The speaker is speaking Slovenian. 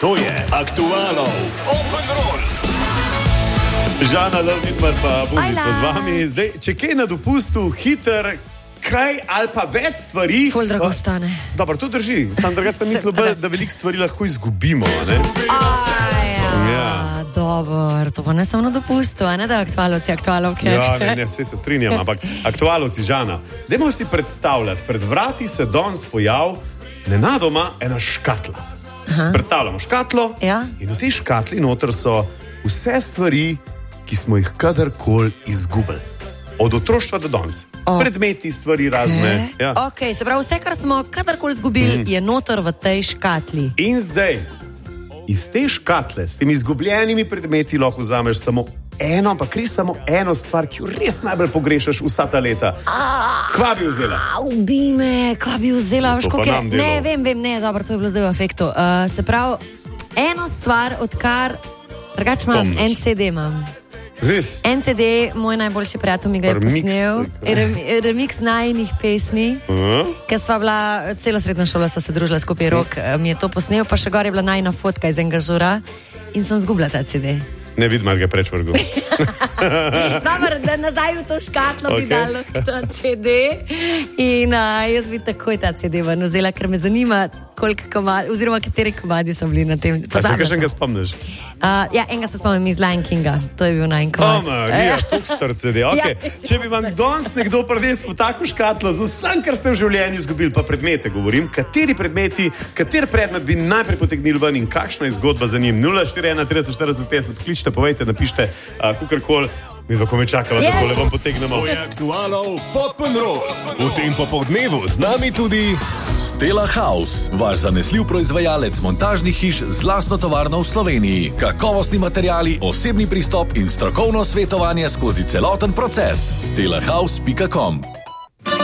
To je Aktualov Open Roll. Žana, Vidmar pa Budi smo z vami. Zdaj, če kaj na dopustu, hiter kraj ali pa več stvari... Ful drago stane. Dobro, to drži. Sam drugače sem mislil, da veliko stvari lahko izgubimo. Dobro, to pa ne samo na dopustu, a ne da aktualovci, aktualovke. Ja, ne, vse se strinjam, ampak aktualovci, Žana, dajmo si predstavljati, pred vrati se danes pojav nenadoma ena škatla. Predstavljamo škatlo in v tej škatli noter so vse stvari, ki smo jih kadarkoli izgubili. Od otroštva do danes. Predmeti, stvari razne. Ok, se pravi, vse, kar smo kadarkoli izgubili, je noter v tej škatli. In zdaj, iz te škatle, s temi izgubljenimi predmeti lahko vzameš samo eno, ampak res samo eno stvar, ki jo res najbolj pogrešaš vsa ta leta. Kva bi vzela? Ubij me, kva bi vzela? Ne, vem, ne, dobro, to je bilo zdaj v efektu. Se pravi, eno stvar, odkar drugače imam, en CD imam. Res? En CD, moj najboljši prijatelj mi ga je posnel. Remix najinih pesmi. Ker sva bila, celo srednjo šolo sva se družila skupaj, Rok mi je to posnel, pa še gor je bila najina fotka iz enega žura in sem zgubila ta CD. Ne vidim, ali ga preč vrgu. Dobar, da nazaj v to škatlo bi dalo ta CD in jaz bi takoj ta CD ven vzela, ker me zanima, koliko komadi, oziroma kateri komadi so bili na tem. A se kaj še enega spomniš? Ja, enega se spomnim iz Lion Kinga, to je bil najin komad. Marija, tuk star CD, ok. Če bi vam danes nekdo prinesel tako škatlo z vsem, kar ste v življenju izgubili, pa predmete govorim, kateri predmeti, kateri predmet bi najprej potegnili ven in kakšna je zgodba za njim? 041 30 40 50, pokličite, povejte, napište, kukorkoli. Mi lahko me čakamo, da tole vam potegnemo. To je Aktualov Open Roll. V tem popoldnevu z nami tudi Stella House, vaš zanesljiv proizvajalec montažnih hiš z lastno tovarno v Sloveniji. Kakovostni materiali, osebni pristop in strokovno svetovanje skozi celoten proces. stellahouse.com